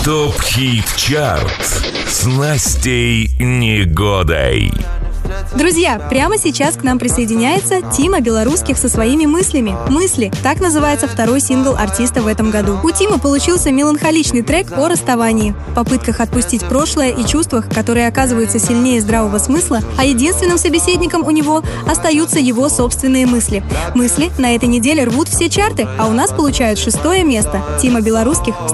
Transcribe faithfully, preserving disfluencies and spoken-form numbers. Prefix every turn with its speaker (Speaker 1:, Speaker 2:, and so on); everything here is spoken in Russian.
Speaker 1: ТОП-ХИТ-ЧАРТ с Настей Негодой.
Speaker 2: Друзья, прямо сейчас к нам присоединяется Тима Белорусских со своими мыслями. «Мысли» — так называется второй сингл артиста в этом году. У Тимы получился меланхоличный трек о расставании, попытках отпустить прошлое и чувствах, которые оказываются сильнее здравого смысла, а единственным собеседником у него остаются его собственные мысли. «Мысли» на этой неделе рвут все чарты, а у нас получают шестое место. Тима Белорусских